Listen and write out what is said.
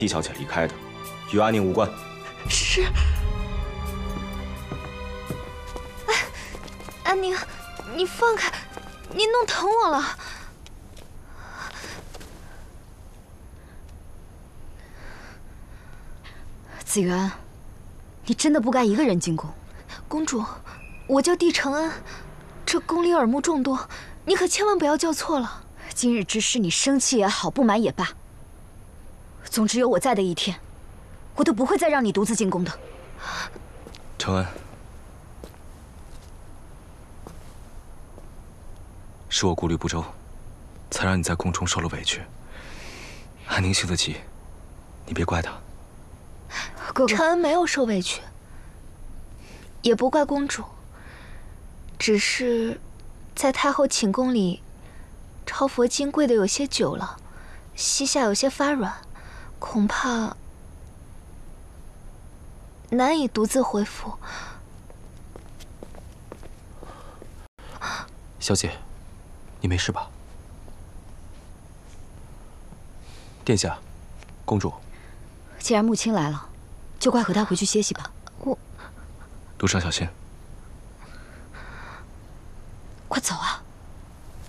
帝小姐离开的，与阿宁无关。 是。哎，安宁，你放开，你弄疼我了。 紫渊，你真的不该一个人进宫。 公主，我叫帝承恩，这宫里耳目众多，你可千万不要叫错了。 今日之事，你生气也好，不满也罢，总之有我在的一天，我都不会再让你独自进宫的。 承恩，是我顾虑不周，才让你在宫中受了委屈。安宁性子急，你别怪她。 哥哥， 承恩没有受委屈，也不怪公主，只是在太后寝宫里抄佛经跪得有些久了，膝下有些发软，恐怕难以独自恢复。 小姐，你没事吧？殿下，公主， 既然穆青来了，就快和他回去歇息吧。 路上小心。 快走啊！